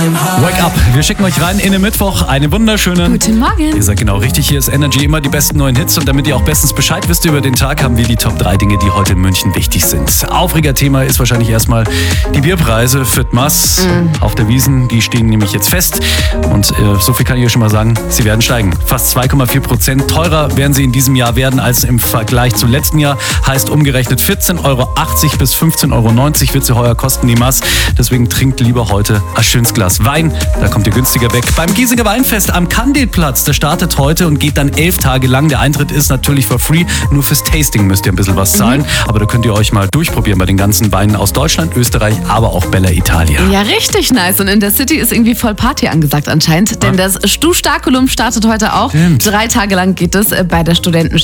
Wake up! Wir schicken euch rein in den Mittwoch. Einen wunderschönen Guten Morgen. Ihr seid genau richtig. Hier ist Energy, immer die besten neuen Hits. Und damit ihr auch bestens Bescheid wisst über den Tag, haben wir die Top 3 Dinge, die heute in München wichtig sind. Aufregerthema ist wahrscheinlich erstmal die Bierpreise für Mass auf der Wiesn. Die stehen nämlich jetzt fest. Und so viel kann ich euch schon mal sagen, sie werden steigen. Fast 2,4% teurer werden sie in diesem Jahr werden als im Vergleich zum letzten Jahr. Heißt umgerechnet 14,80 € bis 15,90 € wird sie heuer kosten, die Mass. Deswegen trinkt lieber heute ein schönes Glas Wein, da kommt ihr günstiger weg. Beim Giesinger Weinfest am Kandelplatz, der startet heute und geht dann 11 Tage lang. Der Eintritt ist natürlich for free, nur fürs Tasting müsst ihr ein bisschen was zahlen. Aber da könnt ihr euch mal durchprobieren bei den ganzen Weinen aus Deutschland, Österreich, aber auch Bella Italia. Ja, richtig nice. Und in der City ist irgendwie voll Party angesagt anscheinend, denn das Stu Starkulum startet heute auch. Stimmt. 3 Tage lang geht es bei der Studenten